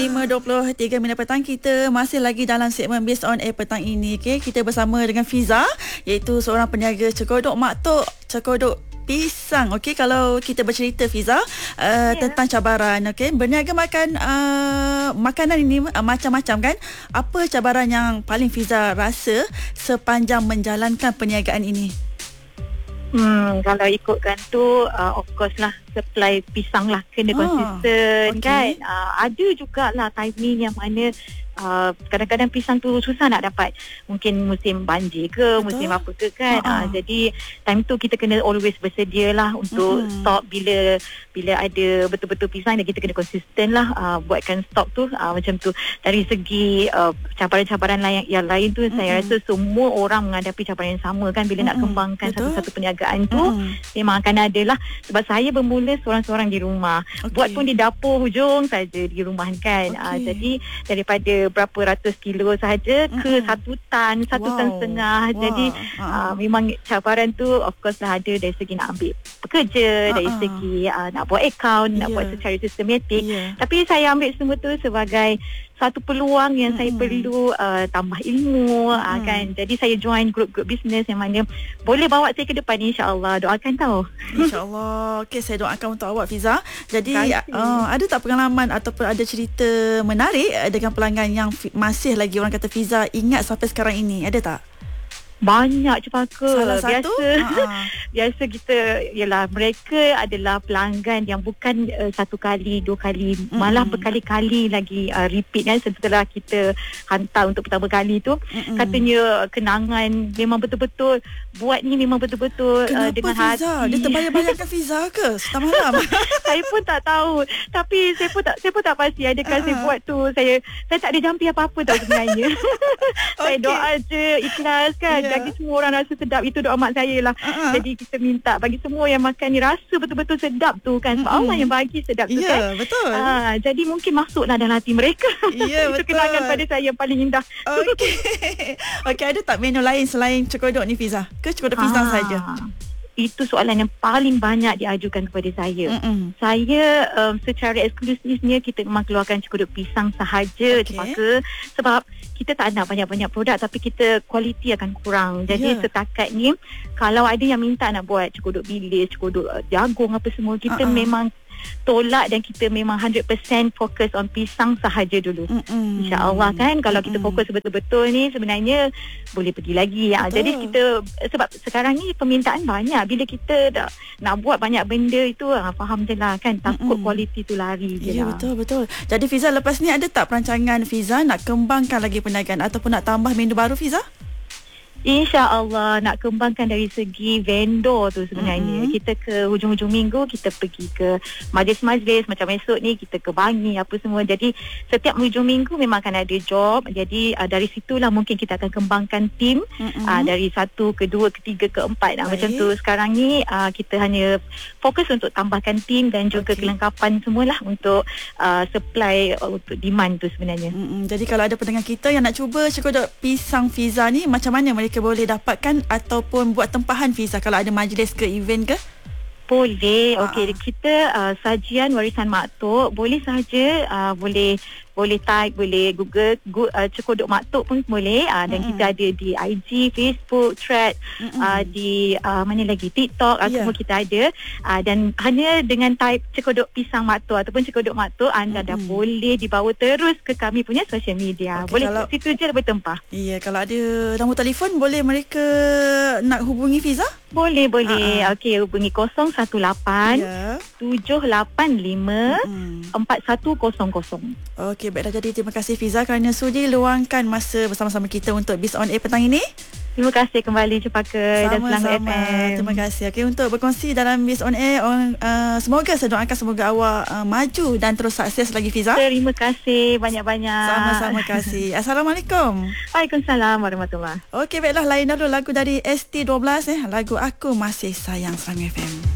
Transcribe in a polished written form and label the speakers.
Speaker 1: 5:23 petang. Kita masih lagi dalam segmen Based on Air petang ini. Okay? Kita bersama dengan Fiza, iaitu seorang peniaga cekodok mak-tok, cekodok pisang. Okey, kalau kita bercerita Fiza tentang cabaran, okey, berniaga makanan ini macam-macam kan. Apa cabaran yang paling Fiza rasa sepanjang menjalankan perniagaan ini?
Speaker 2: Kalau ikutkan tu of course lah, supply pisang lah kena konsisten, kan. Ada jugalah timing yang mana kadang-kadang pisang tu susah nak dapat. Mungkin musim banjir ke, musim apa ke, kan. Jadi time tu kita kena always bersedia lah untuk stok bila ada betul-betul pisang, dan kita kena konsisten lah buatkan stok tu, macam tu. Dari segi cabaran-cabaran yang lain tu, saya rasa semua orang menghadapi cabaran yang sama, kan. Bila nak kembangkan satu-satu perniagaan tu, memang akan ada lah. Sebab saya bermula seorang-seorang di rumah, buat pun di dapur hujung saja di rumah, kan. Jadi daripada berapa ratus kilo sahaja ke 1 tan, 1 tan setengah. Jadi memang cabaran tu of course lah ada dari segi nak ambil pekerja, dari segi nak buat akaun, nak buat secara sistematik. Tapi saya ambil semua tu sebagai satu peluang yang saya perlu tambah ilmu, kan. Jadi saya join grup-grup bisnes yang mana boleh bawa saya ke depan, insya-Allah. Doakan tahu.
Speaker 1: Insya-Allah. Okey, saya doakan untuk awak Fiza. Jadi ada tak pengalaman ataupun ada cerita menarik dengan pelanggan yang masih lagi orang kata Fiza ingat sampai sekarang ini? Ada tak?
Speaker 2: Banyak cepaka.
Speaker 1: Salah satu
Speaker 2: biasa kita, yalah, mereka adalah pelanggan yang bukan satu kali, dua kali, malah berkali-kali lagi repeat, kan. Setelah kita hantar untuk pertama kali tu, katanya kenangan memang betul-betul buat ni, memang betul-betul dengan
Speaker 1: Fiza?
Speaker 2: hati.
Speaker 1: Dia terbayang-bayangkan Fiza ke setiap malam?
Speaker 2: Saya pun tak tahu, tapi saya pun tak pasti adakah saya buat tu, saya tak ada jampi apa-apa tau sebenarnya. Saya doa je, ikhlas, kan. Bagi semua orang rasa sedap. Itu doa mak saya lah. Jadi kita minta bagi semua yang makan ni rasa betul-betul sedap tu, kan. Sebab Allah yang bagi sedap tu, kan.
Speaker 1: Ya, betul.
Speaker 2: Jadi mungkin masuklah dalam hati mereka.
Speaker 1: Ya,
Speaker 2: itu
Speaker 1: betul.
Speaker 2: kenangan pada saya yang paling indah.
Speaker 1: Okey, ada tak menu lain selain cekodok ni Fiza? Ke cekodok pisang saja?
Speaker 2: Itu soalan yang paling banyak diajukan kepada saya. Saya secara eksklusifnya kita memang keluarkan cekodok pisang sahaja, cepaka. Sebab kita tak nak banyak-banyak produk, tapi kita kualiti akan kurang. Jadi setakat ni, kalau ada yang minta nak buat cekodok bilis, cekodok jagung apa semua, kita memang tolak, dan kita memang 100% fokus on pisang sahaja dulu. InsyaAllah, kan. Kalau kita fokus betul-betul ni, sebenarnya boleh pergi lagi. Jadi kita, sebab sekarang ni permintaan banyak. Bila kita dah nak buat banyak benda itu, faham je lah, kan. Takut kualiti tu lari je lah.
Speaker 1: Betul-betul. Jadi Fiza, lepas ni ada tak perancangan Fiza nak kembangkan lagi perniagaan ataupun nak tambah menu baru Fiza?
Speaker 2: InsyaAllah nak kembangkan dari segi vendor tu sebenarnya. Kita ke hujung-hujung minggu, kita pergi ke majlis-majlis. Macam esok ni kita ke Bangi apa semua. Jadi setiap hujung minggu memang akan ada job. Jadi dari situlah mungkin kita akan kembangkan tim. Dari 1 ke 2 ke 3 ke 4. Macam tu. Sekarang ni kita hanya fokus untuk tambahkan tim dan juga kelengkapan semualah untuk supply untuk demand tu sebenarnya.
Speaker 1: Jadi kalau ada pendengar kita yang nak cuba cekodok pisang Fiza ni, macam mana mereka boleh dapatkan ataupun buat tempahan Fiza kalau ada majlis ke event ke?
Speaker 2: Boleh. Okey, kita sajian warisan mak-tok boleh saja, boleh type, boleh Google cekodok mak-tok pun boleh. Dan kita ada di IG, Facebook, Thread, di mana lagi, TikTok, semua kita ada. Dan hanya dengan type cekodok pisang mak-tok ataupun cekodok mak-tok, anda dah boleh dibawa terus ke kami punya social media. Boleh kalau, situ je bertempah.
Speaker 1: Ya, kalau ada nombor telefon, boleh mereka nak hubungi Fiza?
Speaker 2: Boleh. Okey, hubungi 018 785 4100.
Speaker 1: Okey, baiklah. Jadi terima kasih Fiza kerana sudi luangkan masa bersama-sama kita untuk Based on Air petang ini.
Speaker 2: Terima kasih kembali Cepaka dan Selangor FM.
Speaker 1: Terima kasih. Okey, untuk berkongsi dalam Based on Air, semoga saya doakan semoga awak maju dan terus sukses lagi Fiza.
Speaker 2: Terima kasih banyak-banyak.
Speaker 1: Sama-sama kasih. Assalamualaikum.
Speaker 2: Waalaikumsalam warahmatullahi.
Speaker 1: Okey, baiklah, lain dulu lagu dari ST12 lagu Aku Masih Sayang Selangor FM.